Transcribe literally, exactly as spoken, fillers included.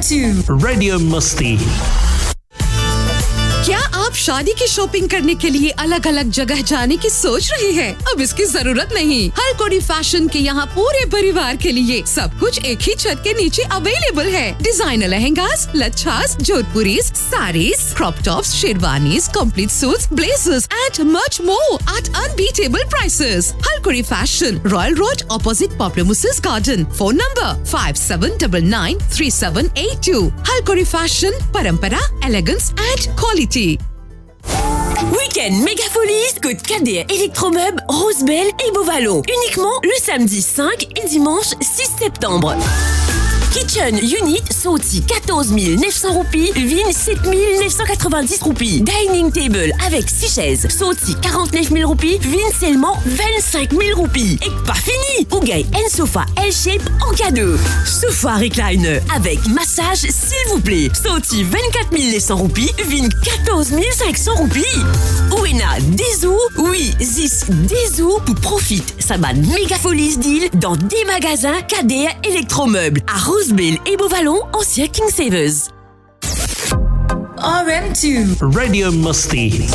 to Radio Musti. क्या आप शादी की शॉपिंग करने के लिए अलग अलग जगह जाने की सोच रहे हैं? अब इसकी जरूरत नहीं। हर कोड़ी फैशन के यहाँ पूरे परिवार के लिए सब कुछ एक ही छत के नीचे अवेलेबल है। डिजाइनर लहंगास, लच्छास, जोधपुरीज, saris, crop tops, sherwanis, complete suits, blazers and much more at unbeatable prices. हर कोड़ी fashion, royal road, opposite popular मुसेस garden. Phone number five seven nine nine three seven eight to. हर कोड़ी फैशन, परंपरा, elegance and quality. Week-end méga folies côte K D R Électromeubles, Rosebel et Beauvallon. Uniquement le samedi cinq et dimanche six septembre. Kitchen Unit sorti quatorze mille neuf cents roupies, Vin sept mille neuf cent quatre-vingt-dix roupies. Dining Table avec six chaises sorti quarante-neuf mille roupies, Vin seulement vingt-cinq mille roupies. Et pas fini! Ou gagne un sofa L-shape en cadeau. Sofa Recliner avec massage s'il vous plaît. Sorti vingt-quatre mille neuf cents roupies, Vin quatorze mille cinq cents roupies. Ouena Dezou, oui, Zis Dezou pour profite. Ça va méga folies deal dans des magasins K D R Électromeubles à Rosebel et Beauvallon, ancien King Savers. R M two Radio Musti.